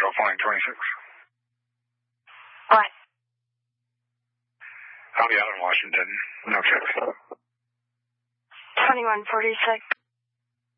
flying 26. What? I'll be out in Washington. No checks. 2146.